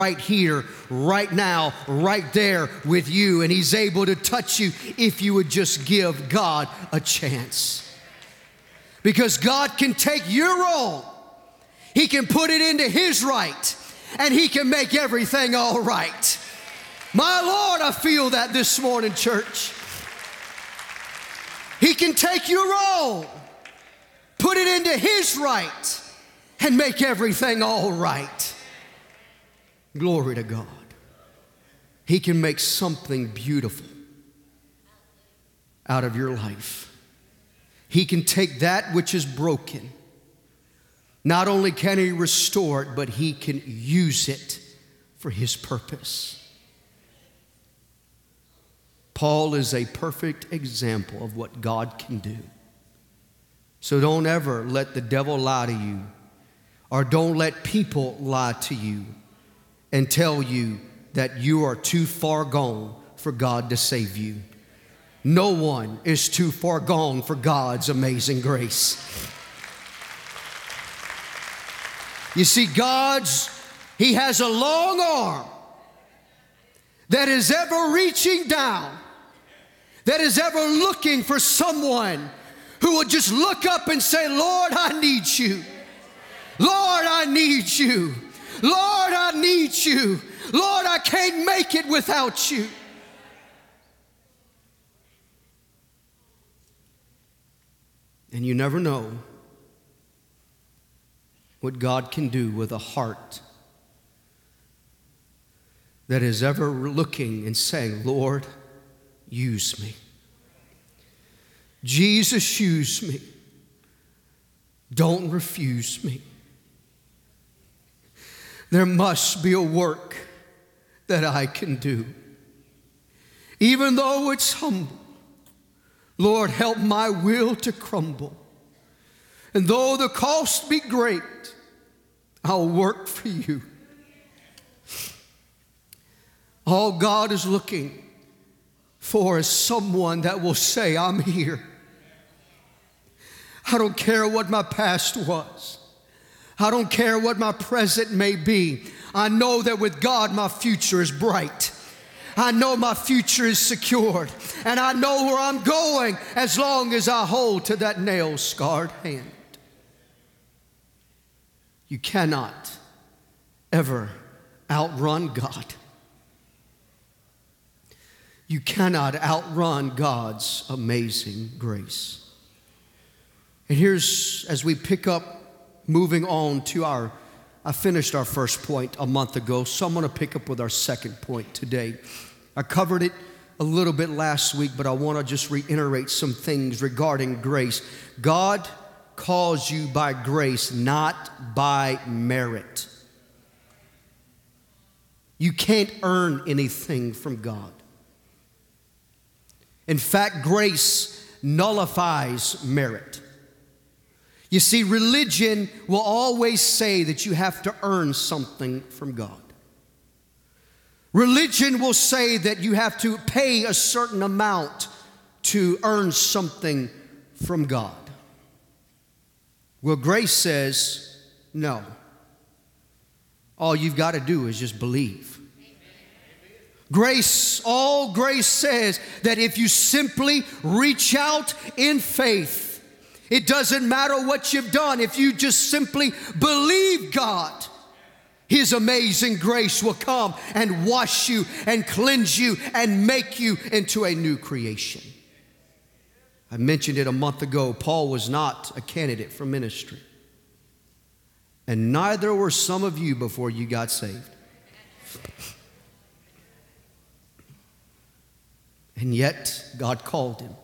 right here, right now, right there with you. And He's able to touch you if you would just give God a chance. Because God can take your wrong, He can put it into His right, and He can make everything all right. My Lord, I feel that this morning, church. He can take your wrong, put it into His right, and make everything all right. Glory to God. He can make something beautiful out of your life. He can take that which is broken. Not only can He restore it, but He can use it for His purpose. Paul is a perfect example of what God can do. So don't ever let the devil lie to you, or don't let people lie to you and tell you that you are too far gone for God to save you. No one is too far gone for God's amazing grace. You see, He has a long arm that is ever reaching down, that is ever looking for someone who will just look up and say, Lord, I need you. Lord, I need you. Lord, I need you. Lord, I can't make it without you. And you never know what God can do with a heart that is ever looking and saying, Lord, use me. Jesus, use me. Don't refuse me. There must be a work that I can do. Even though it's humble, Lord, help my will to crumble. And though the cost be great, I'll work for you. All God is looking for is someone that will say, I'm here. I don't care what my past was. I don't care what my present may be. I know that with God, my future is bright. I know my future is secured. And I know where I'm going as long as I hold to that nail-scarred hand. You cannot ever outrun God. You cannot outrun God's amazing grace. And here's, as we pick up, moving on to I finished our first point a month ago, so I'm going to pick up with our second point today. I covered it a little bit last week, but I want to just reiterate some things regarding grace. God calls you by grace, not by merit. You can't earn anything from God. In fact, grace nullifies merit. You see, religion will always say that you have to earn something from God. Religion will say that you have to pay a certain amount to earn something from God. Well, grace says, no. All you've got to do is just believe. All grace says that if you simply reach out in faith, it doesn't matter what you've done. If you just simply believe God, His amazing grace will come and wash you and cleanse you and make you into a new creation. I mentioned it a month ago. Paul was not a candidate for ministry. And neither were some of you before you got saved. And yet, God called him.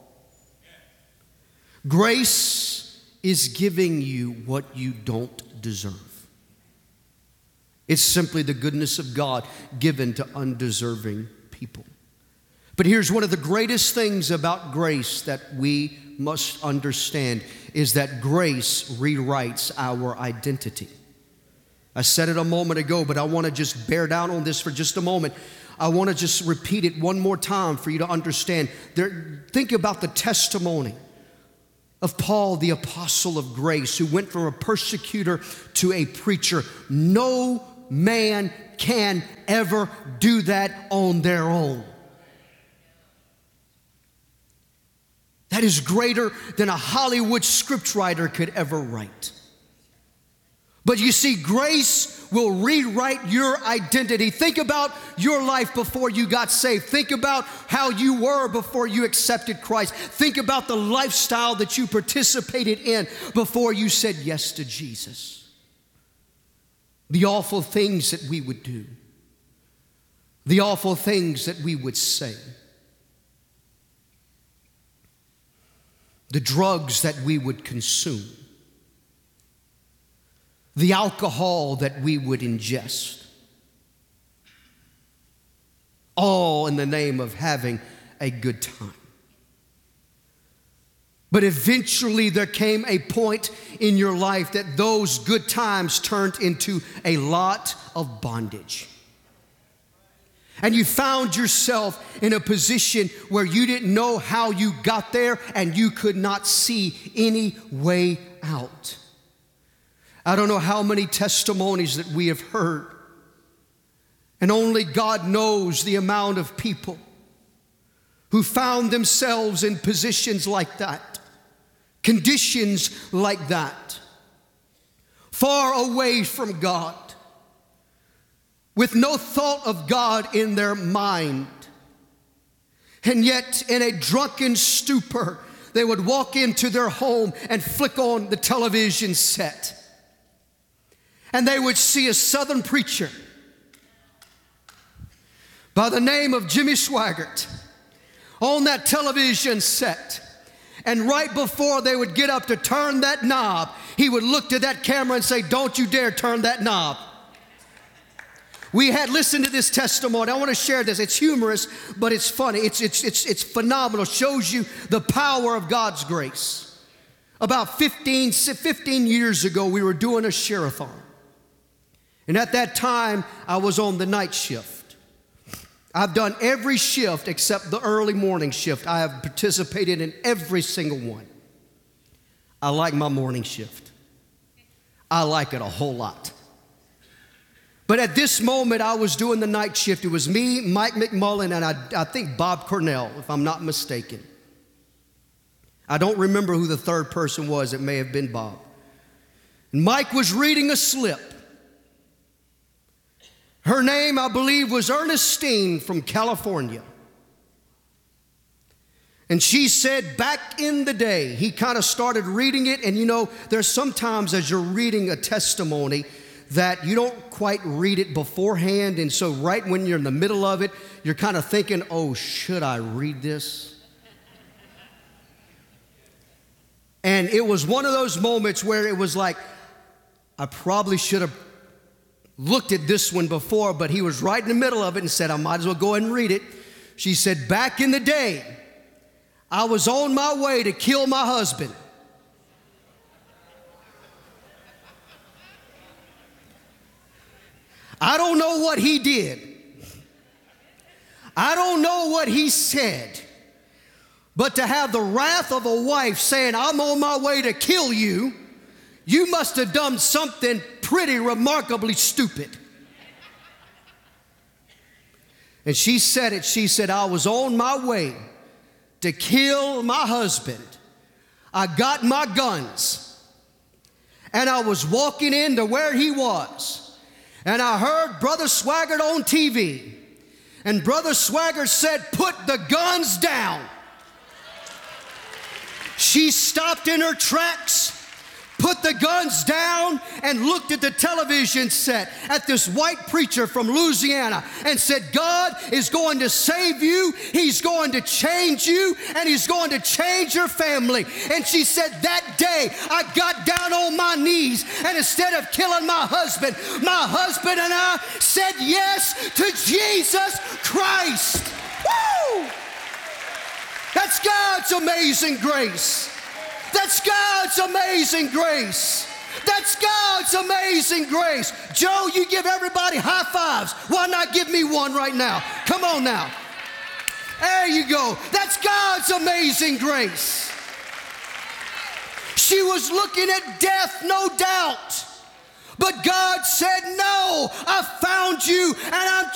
Grace is giving you what you don't deserve. It's simply the goodness of God given to undeserving people. But here's one of the greatest things about grace that we must understand is that grace rewrites our identity. I said it a moment ago, but I want to just bear down on this for just a moment. I want to just repeat it one more time for you to understand. Think about the testimony of Paul, the apostle of grace, who went from a persecutor to a preacher. No man can ever do that on their own. That is greater than a Hollywood scriptwriter could ever write. But you see, grace will rewrite your identity. Think about your life before you got saved. Think about how you were before you accepted Christ. Think about the lifestyle that you participated in before you said yes to Jesus. The awful things that we would do. The awful things that we would say. The drugs that we would consume. The alcohol that we would ingest. All in the name of having a good time. But eventually there came a point in your life that those good times turned into a lot of bondage. And you found yourself in a position where you didn't know how you got there and you could not see any way out. I don't know how many testimonies that we have heard. And only God knows the amount of people who found themselves in positions like that, conditions like that, far away from God, with no thought of God in their mind. And yet, in a drunken stupor, they would walk into their home and flick on the television set. And they would see a Southern preacher by the name of Jimmy Swaggart on that television set. And right before they would get up to turn that knob, he would look to that camera and say, "Don't you dare turn that knob." We had listened to this testimony. I want to share this. It's humorous, but it's funny. It's phenomenal. It shows you the power of God's grace. About 15 years ago, we were doing a share-a-thon. And at that time, I was on the night shift. I've done every shift except the early morning shift. I have participated in every single one. I like my morning shift. I like it a whole lot. But at this moment, I was doing the night shift. It was me, Mike McMullen, and I think Bob Cornell, if I'm not mistaken. I don't remember who the third person was. It may have been Bob. And Mike was reading a slip. Her name, I believe, was Ernestine from California. And she said, back in the day, he kind of started reading it. And you know, there's sometimes as you're reading a testimony that you don't quite read it beforehand. And so right when you're in the middle of it, you're kind of thinking, oh, should I read this? And it was one of those moments where it was like, I probably should have looked at this one before, but he was right in the middle of it and said, I might as well go ahead and read it. She said, back in the day, I was on my way to kill my husband. I don't know what he did. I don't know what he said. But to have the wrath of a wife saying, I'm on my way to kill you, you must have done something pretty remarkably stupid. And she said it. She said, I was on my way to kill my husband. I got my guns. And I was walking into where he was. And I heard Brother Swaggart on TV. And Brother Swaggart said, put the guns down. She stopped in her tracks, put the guns down, and looked at the television set at this white preacher from Louisiana and said, God is going to save you, He's going to change you, and He's going to change your family. And she said, that day I got down on my knees, and instead of killing my husband and I said yes to Jesus Christ. Woo! That's God's amazing grace. That's God's amazing grace. That's God's amazing grace. Joe, you give everybody high fives. Why not give me one right now? Come on now. There you go. That's God's amazing grace. She was looking at death, no doubt. But God said, no, I found you and I'm